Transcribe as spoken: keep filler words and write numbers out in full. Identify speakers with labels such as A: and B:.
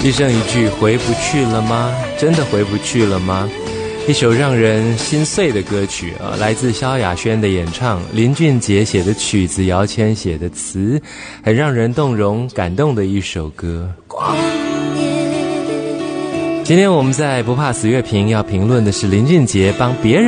A: 一生一句，回不去了吗？真的回不去了吗？一首让人心碎的歌曲啊，来自萧亚轩的演唱，林俊杰写的曲子，姚谦写的词，很让人动容感动的一首歌。今天我们在不怕死乐评要评论的是林俊杰帮别人